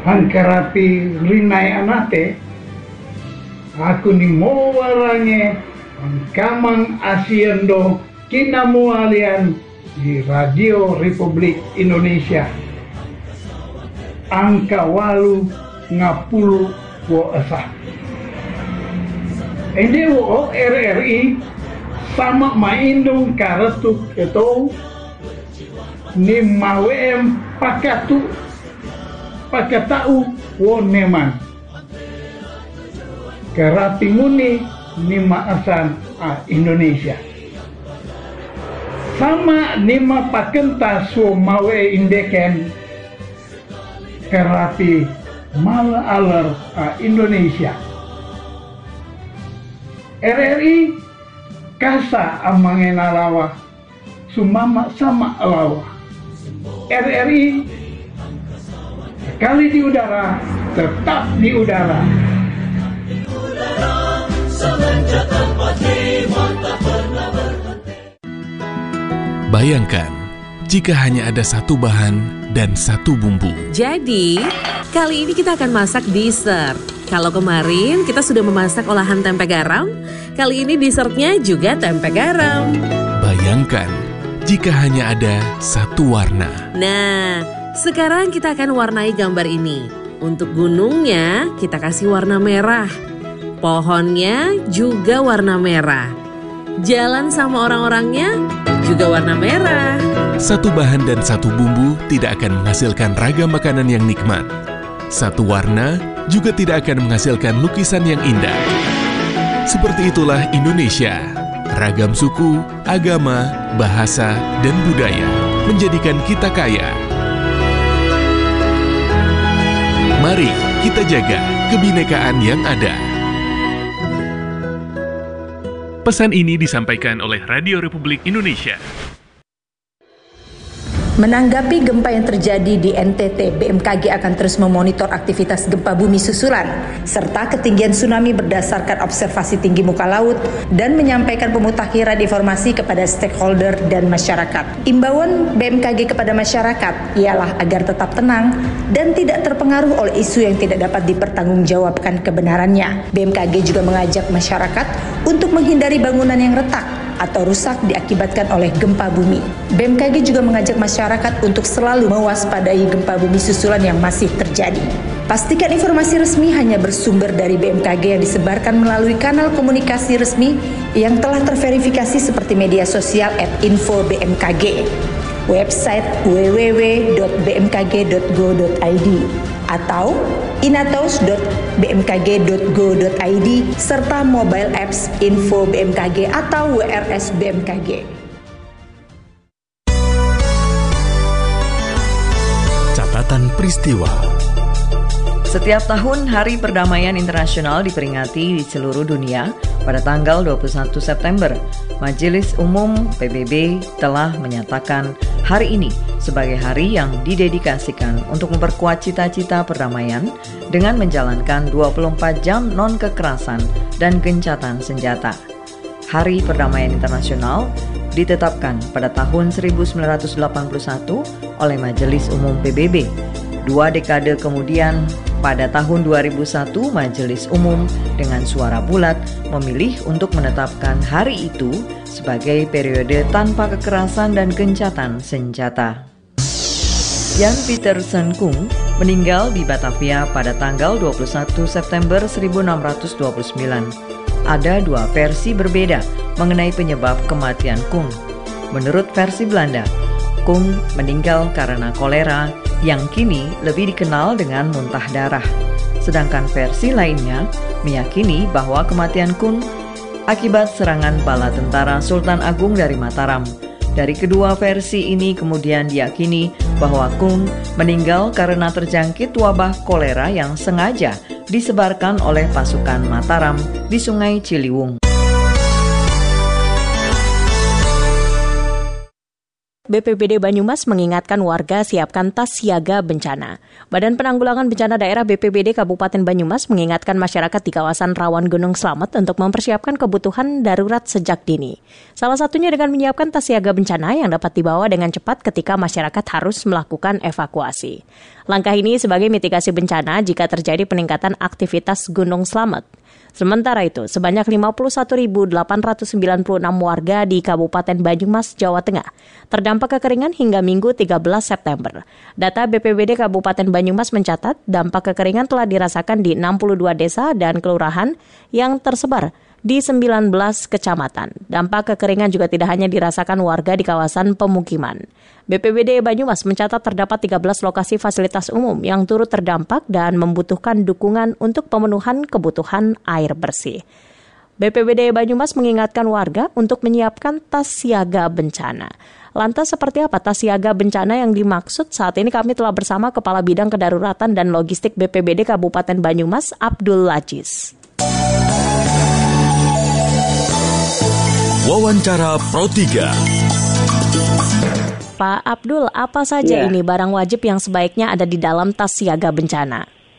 hangkarapi rinai anate aku ni mo warange ang kamang asiendo kinamualian di Radio Republik Indonesia angka 8 ngapulu wo esa. Ini wo RRI sama maindong karatuk itu ni mawem pakatau wo neman karapi muni ni maasan Indonesia sama nima pakenta so mawe indeken karapi mal alar Indonesia RRI kasa amangena lawa sumama sama lawa RRI sekali di udara tetap di udara. Bayangkan jika hanya ada satu bahan dan satu bumbu. Jadi, kali ini kita akan masak dessert. Kalau kemarin kita sudah memasak olahan tempe garam, kali ini dessertnya juga tempe garam. Bayangkan jika hanya ada satu warna. Nah, sekarang kita akan warnai gambar ini. Untuk gunungnya kita kasih warna merah. Pohonnya juga warna merah. Jalan sama orang-orangnya juga warna merah. Satu bahan dan satu bumbu tidak akan menghasilkan ragam makanan yang nikmat. Satu warna juga tidak akan menghasilkan lukisan yang indah. Seperti itulah Indonesia. Ragam suku, agama, bahasa, dan budaya menjadikan kita kaya. Mari kita jaga kebinekaan yang ada. Pesan ini disampaikan oleh Radio Republik Indonesia. Menanggapi gempa yang terjadi di NTT, BMKG akan terus memonitor aktivitas gempa bumi susulan serta ketinggian tsunami berdasarkan observasi tinggi muka laut dan menyampaikan pemutakhiran informasi kepada stakeholder dan masyarakat. Imbauan BMKG kepada masyarakat ialah agar tetap tenang dan tidak terpengaruh oleh isu yang tidak dapat dipertanggungjawabkan kebenarannya. BMKG juga mengajak masyarakat untuk menghindari bangunan yang retak atau rusak diakibatkan oleh gempa bumi. BMKG juga mengajak masyarakat untuk selalu mewaspadai gempa bumi susulan yang masih terjadi. Pastikan informasi resmi hanya bersumber dari BMKG yang disebarkan melalui kanal komunikasi resmi yang telah terverifikasi seperti media sosial @info-bmkg, website www.bmkg.go.id atau inatos.bmkg.go.id serta mobile apps Info BMKG atau WRS BMKG. Catatan peristiwa. Setiap tahun Hari Perdamaian Internasional diperingati di seluruh dunia pada tanggal 21 September. Majelis Umum PBB telah menyatakan hari ini sebagai hari yang didedikasikan untuk memperkuat cita-cita perdamaian dengan menjalankan 24 jam non-kekerasan dan gencatan senjata. Hari Perdamaian Internasional ditetapkan pada tahun 1981 oleh Majelis Umum PBB. 2 dekade kemudian, pada tahun 2001, Majelis Umum dengan suara bulat memilih untuk menetapkan hari itu sebagai periode tanpa kekerasan dan gencatan senjata. Jan Pieterszoon Koen meninggal di Batavia pada tanggal 21 September 1629. Ada 2 versi berbeda mengenai penyebab kematian Koen. Menurut versi Belanda, Koen meninggal karena kolera yang kini lebih dikenal dengan muntah darah. Sedangkan versi lainnya meyakini bahwa kematian Koen akibat serangan bala tentara Sultan Agung dari Mataram. Dari kedua versi ini kemudian diyakini bahwa Koen meninggal karena terjangkit wabah kolera yang sengaja disebarkan oleh pasukan Mataram di Sungai Ciliwung. BPBD Banyumas mengingatkan warga siapkan tas siaga bencana. Badan Penanggulangan Bencana Daerah BPBD Kabupaten Banyumas mengingatkan masyarakat di kawasan rawan Gunung Slamet untuk mempersiapkan kebutuhan darurat sejak dini. Salah satunya dengan menyiapkan tas siaga bencana yang dapat dibawa dengan cepat ketika masyarakat harus melakukan evakuasi. Langkah ini sebagai mitigasi bencana jika terjadi peningkatan aktivitas Gunung Slamet. Sementara itu, sebanyak 51.896 warga di Kabupaten Banyumas, Jawa Tengah terdampak kekeringan hingga Minggu 13 September. Data BPBD Kabupaten Banyumas mencatat dampak kekeringan telah dirasakan di 62 desa dan kelurahan yang tersebar di 19 kecamatan. Dampak kekeringan juga tidak hanya dirasakan warga di kawasan pemukiman. BPBD Banyumas mencatat terdapat 13 lokasi fasilitas umum yang turut terdampak dan membutuhkan dukungan untuk pemenuhan kebutuhan air bersih. BPBD Banyumas mengingatkan warga untuk menyiapkan tas siaga bencana. Lantas seperti apa tas siaga bencana yang dimaksud? Saat ini kami telah bersama Kepala Bidang Kedaruratan dan Logistik BPBD Kabupaten Banyumas, Abdul Aziz. Wawancara Pro 3. Pak Abdul, apa saja ini barang wajib yang sebaiknya ada di dalam tas siaga bencana?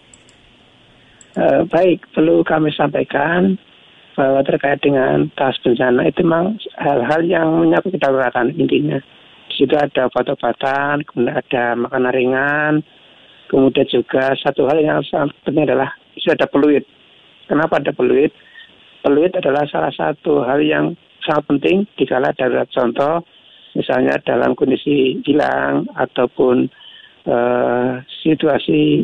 Baik, perlu kami sampaikan bahwa terkait dengan tas bencana itu memang hal-hal yang menyangkut kedaruratan intinya. Di situ ada obat-obatan, kemudian ada makanan ringan, kemudian juga satu hal yang sangat penting adalah ada peluit. Kenapa ada peluit? Peluit adalah salah satu hal yang sangat penting dikala darurat, contoh misalnya dalam kondisi hilang ataupun situasi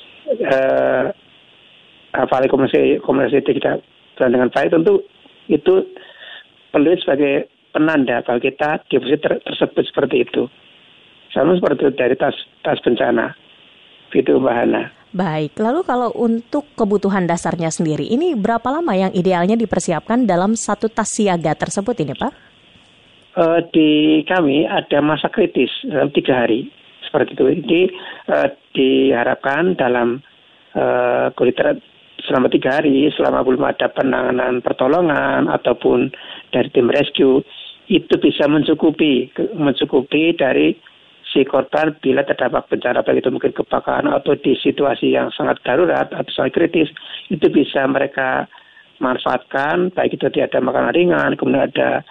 komunikasi tidak berjalan dengan baik, tentu itu peluit sebagai penanda bahwa kita di posisi tersebut seperti itu. Sama seperti itu dari tas bencana. Itu Mbak Hana. Baik, lalu kalau untuk kebutuhan dasarnya sendiri, ini berapa lama yang idealnya dipersiapkan dalam satu tas siaga tersebut ini, Pak? Di kami ada masa kritis dalam 3 hari, seperti itu. Jadi diharapkan dalam selama 3 hari, selama belum ada penanganan pertolongan ataupun dari tim rescue, itu bisa mencukupi dari si korban bila terdapat bencana, baik itu mungkin kebakaran atau di situasi yang sangat darurat atau sangat kritis, itu bisa mereka manfaatkan, baik itu ada makanan ringan, kemudian ada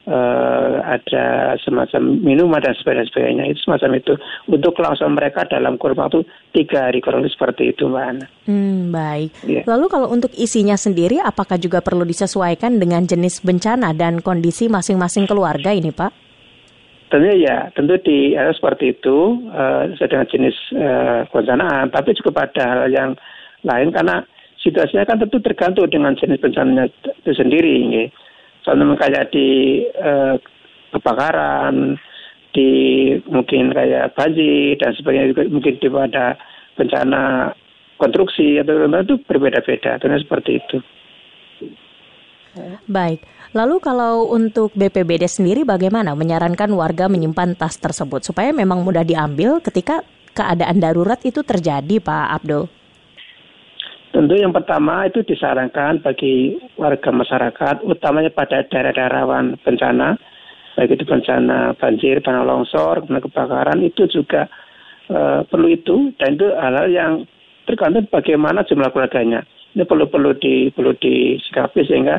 semacam minuman dan sebagainya, itu semacam itu untuk langsung mereka dalam kurun waktu 3 hari, kurang lebih seperti itu, Mbak Ana. Baik. Yeah. Lalu kalau untuk isinya sendiri, apakah juga perlu disesuaikan dengan jenis bencana dan kondisi masing-masing keluarga ini, Pak? Tentu seperti itu dengan jenis kebencanaan, tapi juga pada hal yang lain karena situasinya kan tentu tergantung dengan jenis bencananya itu sendiri. Contohnya kayak di kebakaran, di mungkin kayak banjir dan sebagainya, juga mungkin di pada bencana konstruksi atau itu berbeda-beda, tentunya seperti itu. Baik, lalu kalau untuk BPBD sendiri bagaimana menyarankan warga menyimpan tas tersebut supaya memang mudah diambil ketika keadaan darurat itu terjadi, Pak Abdul? Tentu yang pertama itu disarankan bagi warga masyarakat, utamanya pada daerah-daerah rawan bencana, baik itu bencana banjir, tanah longsor, kebakaran, itu juga perlu itu, dan itu hal-hal yang tergantung bagaimana jumlah keluarganya. Ini perlu disikapi sehingga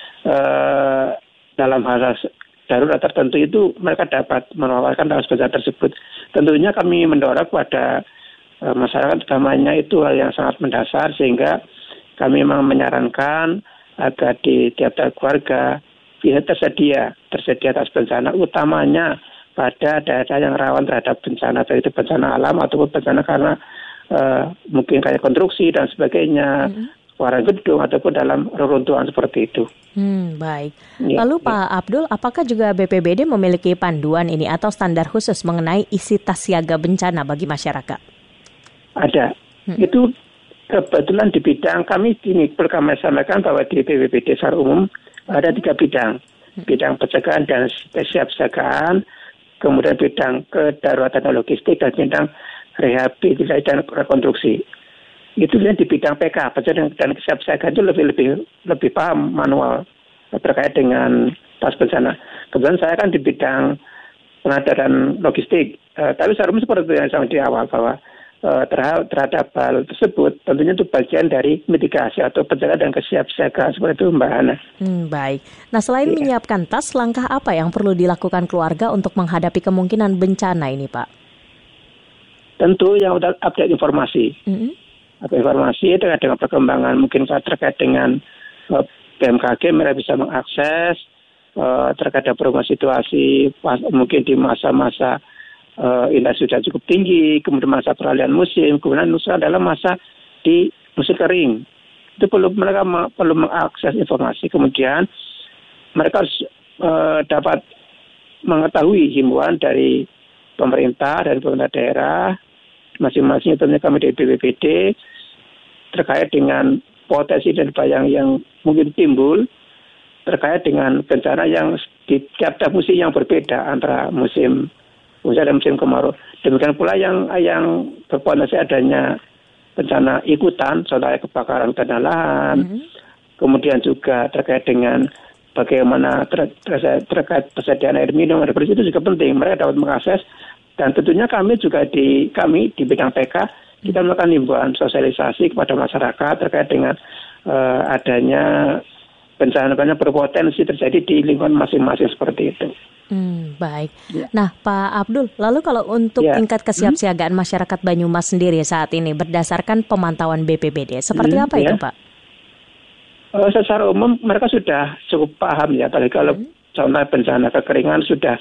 dalam hal darurat tertentu itu mereka dapat menawarkan tas bencana tersebut. Tentunya kami mendorong kepada masyarakat utamanya itu hal yang sangat mendasar, sehingga kami memang menyarankan agar di tiap-tiap keluarga bisa tersedia tas bencana, utamanya pada daerah yang rawan terhadap bencana, baik itu bencana alam ataupun bencana karena mungkin kayak konstruksi dan sebagainya, warna gedung ataupun dalam reruntuhan seperti itu. Baik. Lalu Pak Abdul, apakah juga BPBD memiliki panduan ini atau standar khusus mengenai isi tas siaga bencana bagi masyarakat? Ada. Itu kebetulan di bidang kami ini perlu kami sampaikan bahwa di BPBD secara umum ada 3 bidang. Bidang pencegahan dan kesiapsiagaan, kemudian bidang kedaruratan dan logistik, dan bidang rehabilitasi dan rekonstruksi. Itu di bidang PK, pencegahan dan kesiapsiagaan itu lebih paham manual terkait dengan tas bencana. Kebetulan saya kan di bidang pengadaan logistik. Tapi seharusnya seperti yang sama di awal bahwa terhadap hal tersebut tentunya itu bagian dari mitigasi atau pencegahan dan kesiapsiagaan seperti itu Mbak Hana. Baik. Nah selain menyiapkan tas, langkah apa yang perlu dilakukan keluarga untuk menghadapi kemungkinan bencana ini Pak? Tentu yang udah update informasi. Update informasi terkait dengan perkembangan mungkin terkait dengan BMKG mereka bisa mengakses terkait dengan perubahan situasi mungkin di masa-masa intensitas sudah cukup tinggi, kemudian masa peralihan musim, kemudian adalah masa di musim kering. Itu mereka perlu mengakses informasi, kemudian mereka harus dapat mengetahui himbauan dari pemerintah daerah, masing-masing tentunya kami dari BPBD terkait dengan potensi dan bahaya yang mungkin timbul terkait dengan bencana yang di tiap musim yang berbeda antara musim hujan dan musim kemarau. Demikian pula yang berpotensi adanya bencana ikutan, contohnya kebakaran hutan dan lahan, kemudian juga terkait dengan bagaimana terkait persediaan air minum, air bersih itu juga penting. Mereka dapat mengakses dan tentunya kami di bidang PK kita melakukan himbauan sosialisasi kepada masyarakat terkait dengan adanya bencana berpotensi terjadi di lingkungan masing-masing seperti itu. Baik. Nah, Pak Abdul, lalu kalau untuk tingkat kesiapsiagaan masyarakat Banyumas sendiri saat ini berdasarkan pemantauan BPBD, seperti apa itu, Pak? Secara umum mereka sudah cukup paham ya. Apalagi kalau contoh bencana kekeringan sudah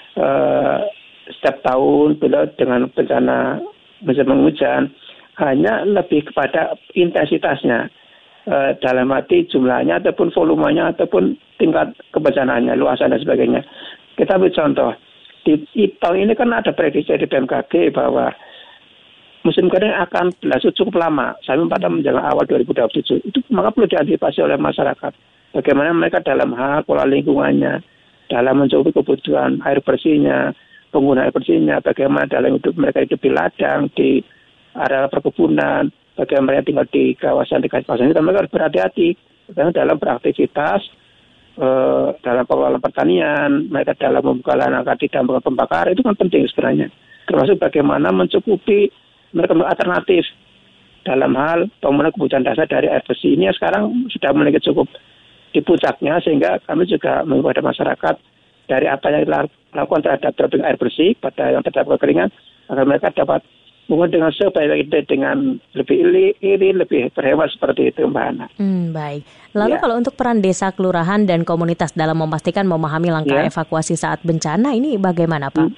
setiap tahun dengan bencana musim penghujan, hanya lebih kepada intensitasnya. Dalam arti jumlahnya ataupun volumenya ataupun tingkat kebencanaannya, luasan dan sebagainya. Kita ambil contoh, di tahun ini kan ada prediksi di BMKG bahwa musim kering akan berlangsung cukup lama, sampai pada menjelang awal 2027. Itu maka perlu diantisipasi oleh masyarakat. Bagaimana mereka dalam hal pola lingkungannya, dalam mencukupi kebutuhan air bersihnya, penggunaan air bersihnya, bagaimana dalam hidup mereka hidup di ladang, di area perkebunan, bagaimana mereka tinggal di kawasan itu, mereka harus berhati-hati dalam beraktivitas, dalam pengelolaan pertanian, mereka dalam membuka lahan agar tidak melakukan pembakaran, itu kan penting sebenarnya. Termasuk bagaimana mencukupi mereka alternatif dalam hal pemenuhan kebutuhan dasar dari air bersih. Ini sekarang sudah mulai cukup di puncaknya, sehingga kami juga mengimbau masyarakat dari apa yang dilakukan terhadap dropping air bersih pada yang terdapat kekeringan, agar mereka dapat dengan sebaik-baiknya dengan lebih irit, lebih berhemat seperti itu Mbak Hana. Baik. Lalu kalau untuk peran desa, kelurahan, dan komunitas dalam memastikan memahami langkah evakuasi saat bencana ini bagaimana Pak?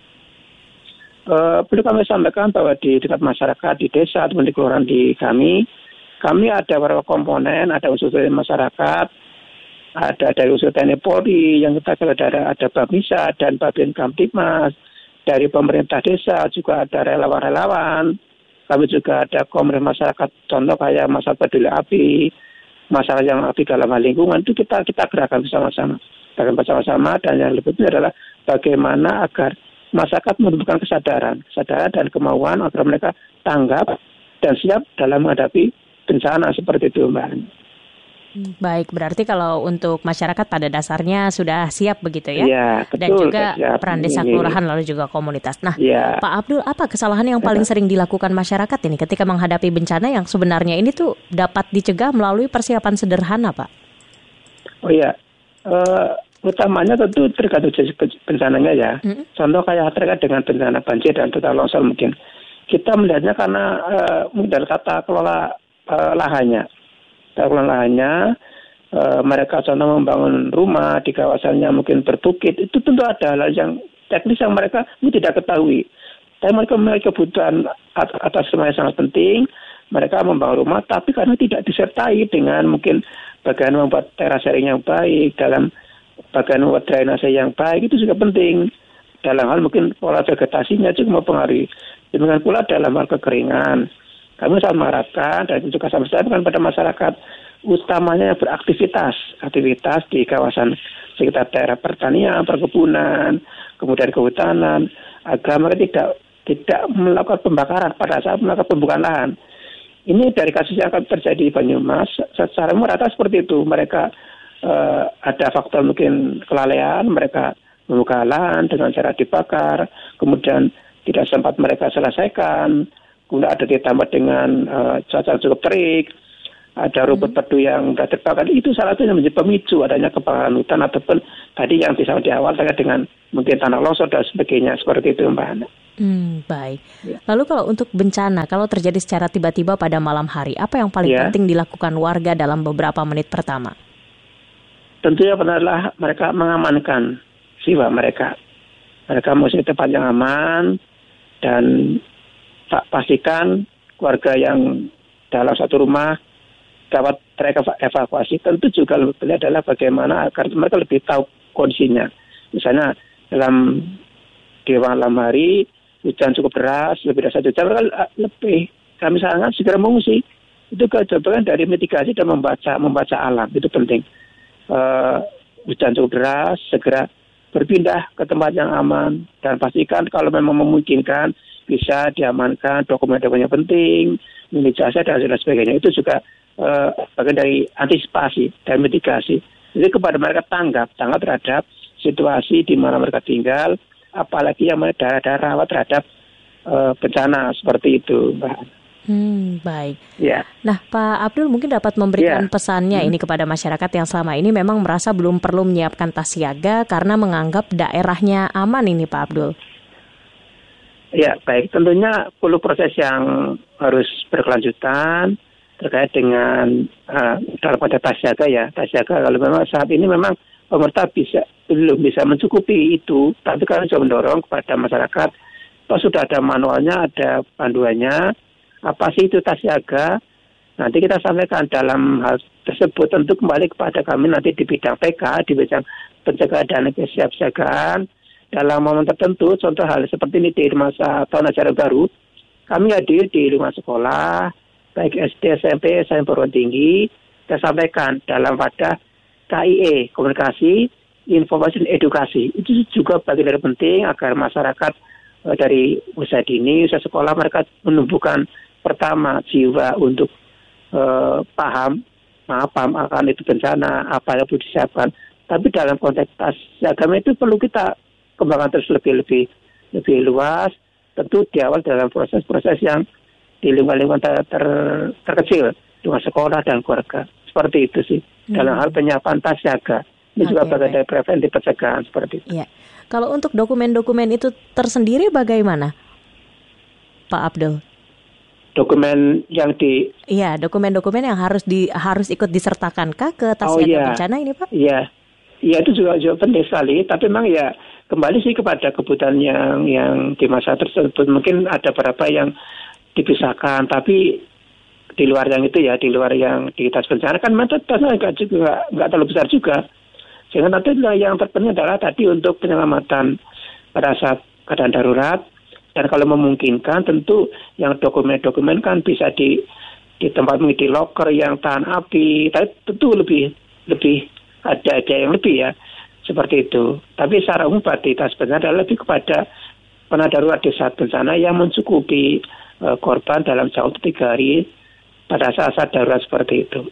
Perlu kami sampaikan bahwa di tingkat masyarakat, di desa, ataupun di kelurahan di kami ada beberapa komponen, ada unsur dari masyarakat, ada dari unsur TNI Polri, yang kita ada Babinsa dan Babin Kamtibmas, dari pemerintah desa juga ada relawan-relawan, kami juga ada komunitas masyarakat, contoh kayak masalah peduli api, masalah yang api dalam hal lingkungan, itu kita gerakan bersama-sama, dan yang lebih penting adalah bagaimana agar masyarakat menumbuhkan kesadaran dan kemauan agar mereka tanggap dan siap dalam menghadapi bencana seperti itu Mbak. Baik, berarti kalau untuk masyarakat pada dasarnya sudah siap begitu ya? Iya, betul. Dan juga peran desa, kelurahan, lalu juga komunitas. Nah, Pak Abdul, apa kesalahan yang paling sering dilakukan masyarakat ini ketika menghadapi bencana yang sebenarnya ini tuh dapat dicegah melalui persiapan sederhana, Pak? Oh iya, utamanya tentu tergantung jenis bencananya ya. Contoh kayak terkait dengan bencana banjir dan total longsor mungkin. Kita melihatnya karena dari tata kelola lahannya. Mereka contoh membangun rumah di kawasannya mungkin berbukit, itu tentu ada hal yang teknis yang mereka tidak ketahui. Tapi mereka memiliki kebutuhan atas semua yang sangat penting. Mereka membangun rumah, tapi karena tidak disertai dengan mungkin bagaimana membuat terasering yang baik, dalam bagaimana membuat drainase yang baik, itu juga penting. Dalam hal mungkin pola vegetasinya juga mempengaruhi. Demikian pula dalam hal kekeringan. Kami sangat mengharapkan dan juga sampaikan pada masyarakat utamanya beraktivitas di kawasan sekitar daerah pertanian, perkebunan, kemudian kehutanan, agar mereka tidak melakukan pembakaran pada saat melakukan pembukaan lahan. Ini dari kasus yang akan terjadi di Banyumas, secara merata seperti itu. Mereka ada faktor mungkin kelalaian, mereka membuka lahan dengan cara dibakar, kemudian tidak sempat mereka selesaikan, kemudian ada ditambah dengan cuaca cukup terik, ada rumput pedu yang sudah terbakar. Itu salah satu yang menjadi pemicu adanya kebakaran hutan ataupun tadi yang disebut di awal terkait dengan mungkin tanah longsor dan sebagainya, seperti itu Mbak Hana. Baik. Lalu kalau untuk bencana, kalau terjadi secara tiba-tiba pada malam hari, apa yang paling penting dilakukan warga dalam beberapa menit pertama? Tentunya adalah mereka mengamankan jiwa mereka. Mereka mesti tempat yang aman dan pastikan keluarga yang dalam satu rumah dapat terevakuasi. Tentu juga lebih adalah bagaimana agar mereka lebih tahu kondisinya. Misalnya di malam hari hujan cukup deras, lebih dari 1 jam, kami sarankan segera mengungsi. Itu kecocokan dari mitigasi dan membaca alam, itu penting. Hujan cukup deras, segera berpindah ke tempat yang aman dan pastikan kalau memang memungkinkan bisa diamankan dokumen-dokumen yang penting, milik jasa dan sebagainya. Itu juga bagian dari antisipasi dan mitigasi. Jadi kepada mereka tanggap terhadap situasi di mana mereka tinggal, apalagi yang daerah-daerah rawan terhadap bencana seperti itu, Mbak. Baik. Ya. Nah, Pak Abdul mungkin dapat memberikan pesannya ini kepada masyarakat yang selama ini memang merasa belum perlu menyiapkan tas siaga karena menganggap daerahnya aman ini, Pak Abdul. Ya, baik. Tentunya perlu proses yang harus berkelanjutan terkait dengan dalam konteks tas siaga ya. Tas siaga kalau memang saat ini memang pemerintah belum bisa mencukupi itu, tapi kami juga mendorong kepada masyarakat, kalau sudah ada manualnya, ada panduannya, apa sih itu tas siaga, nanti kita sampaikan dalam hal tersebut. Tentu kembali kepada kami nanti di bidang PK, di bidang pencegahan dan kesiapsiagaan, dalam momen tertentu, contoh hal seperti ini di masa tahun ajaran baru, kami hadir di lingkungan sekolah, baik SD, SMP, sampai perguruan tinggi, kita sampaikan dalam wadah KIE, komunikasi, informasi, dan edukasi. Itu juga bagian dari penting agar masyarakat dari usia dini, usia sekolah, mereka menumbuhkan pertama jiwa untuk paham akan itu bencana, apa yang perlu disiapkan. Tapi dalam konteks agama itu perlu kita kembangkan terus lebih luas, tentu di awal dalam proses-proses yang di lingkungan terkecil, dengan sekolah dan keluarga. Seperti itu sih, dalam hal penyiapan tas siaga. Ini juga bagian dari preventif pencegahan seperti itu. Ya. Kalau untuk dokumen-dokumen itu tersendiri bagaimana, Pak Abdul? Dokumen yang Iya, dokumen-dokumen yang harus ikut disertakankah ke tas siaga bencana ini, Pak? Iya, itu juga penting sekali. Tapi memang ya kembali sih kepada kebutuhan yang di masa tersebut. Mungkin ada beberapa yang dipisahkan, tapi di luar yang itu ya, di luar yang di tas bencana kan tasnya nggak terlalu besar juga. Sehingga nanti yang terpenting adalah tadi untuk penyelamatan pada saat keadaan darurat. Dan kalau memungkinkan tentu yang dokumen-dokumen kan bisa di tempat di loker yang tahan api. Tapi tentu lebih ada yang lebih ya seperti itu. Tapi secara umum berarti tas bencana adalah lebih kepada penanganan darurat di saat bencana yang mencukupi korban dalam jauh 3 hari pada saat darurat seperti itu.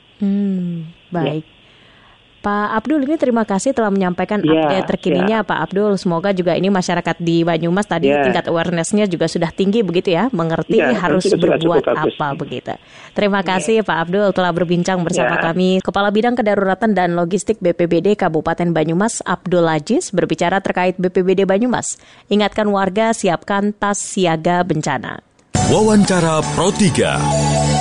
Baik. Ya. Pak Abdul, ini terima kasih telah menyampaikan update terkininya Pak Abdul. Semoga juga ini masyarakat di Banyumas tadi tingkat awareness-nya juga sudah tinggi begitu ya, mengerti harus berbuat apa begitu. Terima kasih Pak Abdul telah berbincang bersama kami. Kepala Bidang Kedaruratan dan Logistik BPBD Kabupaten Banyumas, Abdul Aziz, berbicara terkait BPBD Banyumas. Ingatkan warga siapkan tas siaga bencana. Wawancara Pro 3.